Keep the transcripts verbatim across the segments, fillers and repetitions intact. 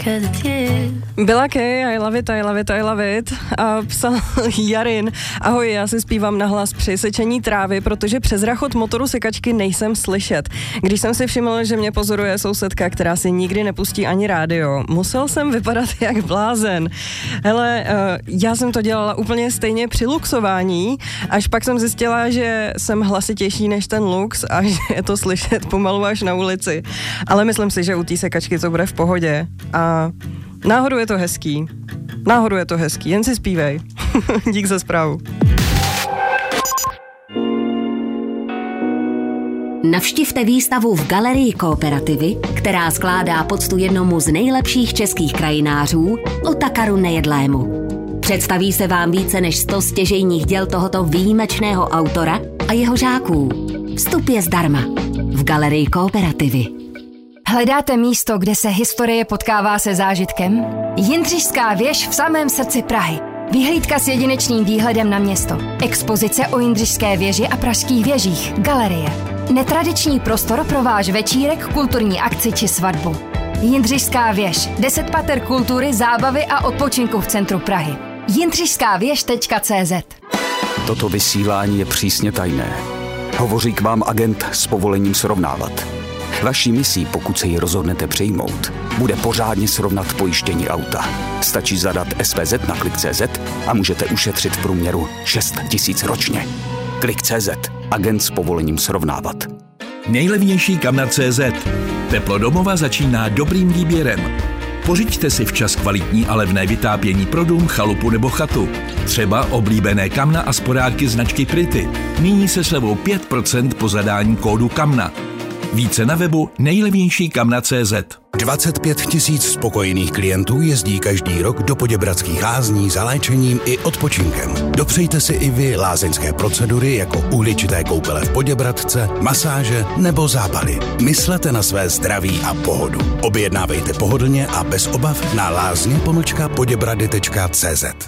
Byla Kay, I love it, I love it, I love it. A psal Jarin: ahoj, já si zpívám nahlas při sečení trávy, protože přes rachot motoru sekačky nejsem slyšet. Když jsem si všiml, že mě pozoruje sousedka, která si nikdy nepustí ani rádio, musel jsem vypadat jak blázen. Hele, já jsem to dělala úplně stejně při luxování, až pak jsem zjistila, že jsem hlasitější než ten lux a že je to slyšet pomalu až na ulici. Ale myslím si, že u té sekačky to bude v pohodě. A náhodou je to hezký. Náhodou je to hezký, jen si zpívej. Dík za zprávu. Navštivte výstavu v Galerii Kooperativy, která skládá poctu jednomu z nejlepších českých krajinářů, Otakaru Nejedlému. Představí se vám více než sto stěžejních děl tohoto výjimečného autora a jeho žáků. Vstup je zdarma. V Galerii Kooperativy. Hledáte místo, kde se historie potkává se zážitkem? Jindřišská věž v samém srdci Prahy. Vyhlídka s jedinečným výhledem na město. Expozice o Jindřišské věži a pražských věžích. Galerie. Netradiční prostor pro váš večírek, kulturní akci či svatbu. Jindřišská věž. Deset pater kultury, zábavy a odpočinku v centru Prahy. jindřišská věž tečka cé zet. Toto vysílání je přísně tajné. Hovoří k vám agent s povolením srovnávat. Vaší misí, pokud se ji rozhodnete přijmout, bude pořádně srovnat pojištění auta. Stačí zadat S V Z na klik tečka cé zet a můžete ušetřit v průměru šest tisíc ročně. klik tečka cé zet. Agent s povolením srovnávat. Nejlevnější kam na cé zet. Teplo domova začíná dobrým výběrem. Pořiďte si včas kvalitní a levné vytápění pro dům, chalupu nebo chatu. Třeba oblíbené kamna a spodárky značky Pretty. Nyní se slevou pět procent po zadání kódu kamna. Více na webu nejlevnější kamna tečka cé zet. dvacet pět tisíc spokojených klientů jezdí každý rok do Poděbradských lázní za léčením i odpočinkem. Dopřejte si i vy lázeňské procedury jako uhličité koupele v Poděbradce, masáže nebo zábaly. Myslete na své zdraví a pohodu. Objednávejte pohodlně a bez obav na lázně pomlčka poděbrady tečka cé zet.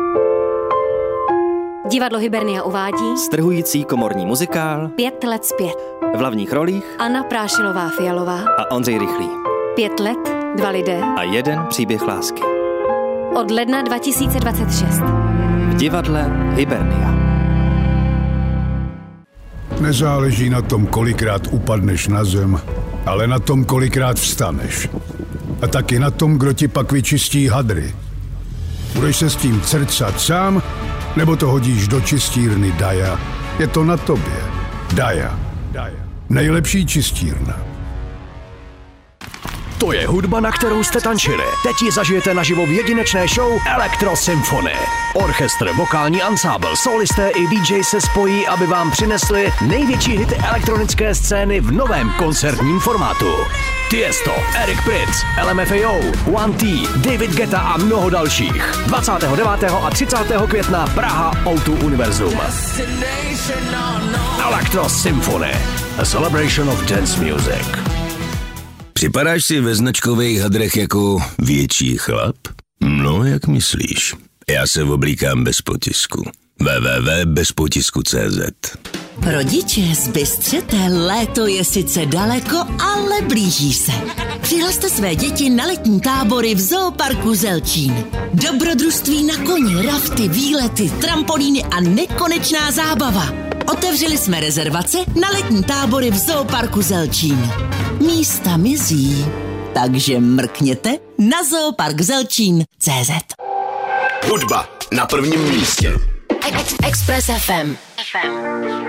Divadlo Hybernia uvádí strhující komorní muzikál Pět let zpět. V hlavních rolích Anna Prášilová-Fialová a Ondřej Rychlý. Pět let, dva lidé a jeden příběh lásky. Od ledna dva tisíce dvacet šest. V divadle Hybernia. Nezáleží na tom, kolikrát upadneš na zem, ale na tom, kolikrát vstaneš. A taky na tom, kdo ti pak vyčistí hadry. Budeš se s tím crcat sám, nebo to hodíš do čistírny Daja? Je to na tobě. Daja. Daja. Nejlepší čistírna. To je hudba, na kterou jste tančili. Teď ji zažijete naživo v jedinečné show Electro Symphony. Orchestr, vokální ansábl, solisté i D J se spojí, aby vám přinesli největší hity elektronické scény v novém koncertním formátu. Tiesto, Eric Prydz, L M F A O, One T, David Guetta a mnoho dalších. dvacátého devátého a třicátého května Praha O dva Univerzum. Electro Symphony, a celebration of dance music. Připadáš si ve značkových hadrech jako větší chlap? No, jak myslíš? Já se oblíkám bez potisku. w w w tečka bez potisku tečka cé zet. Rodiče, zbystřete, léto je sice daleko, ale blíží se. Přihlaste své děti na letní tábory v Zooparku Zelčín. Dobrodružství na koni, rafty, výlety, trampolíny a nekonečná zábava. Otevřeli jsme rezervace na letní tábory v Zooparku Zelčín. Místa mizí, takže mrkněte na zoopark zelčín tečka cé zet. Hudba na prvním místě. Express F M.